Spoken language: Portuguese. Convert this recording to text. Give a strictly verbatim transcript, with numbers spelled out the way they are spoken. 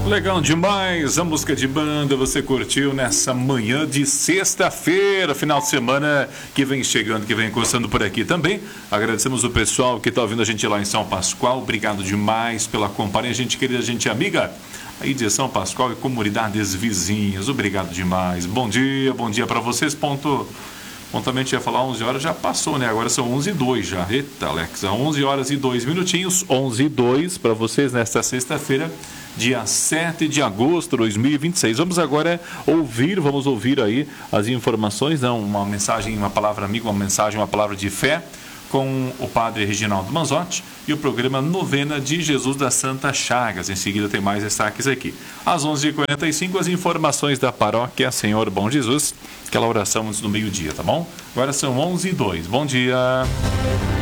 Legal demais, a música de banda você curtiu nessa manhã de sexta-feira, final de semana que vem chegando, que vem encostando por aqui também. Agradecemos o pessoal que está ouvindo a gente lá em São Pascoal, obrigado demais pela companhia, gente querida, gente amiga aí de São Pascoal e comunidades vizinhas, obrigado demais. Bom dia, bom dia para vocês, ponto... Pontualmente ia falar onze horas, já passou, né? Agora são onze e dois já. Eita, Alex, onze horas e dois minutinhos, onze e dois para vocês nesta sexta-feira, dia sete de agosto de dois mil e vinte e seis. Vamos agora ouvir, vamos ouvir aí as informações, não, uma mensagem, uma palavra amiga, uma mensagem, uma palavra de fé com o padre Reginaldo Manzotti e o programa Novena de Jesus das Santas Chagas. Em seguida tem mais destaques aqui. Às onze e quarenta e cinco, as informações da paróquia Senhor Bom Jesus, aquela oração antes do meio-dia, tá bom? Agora são onze e dois. Bom dia.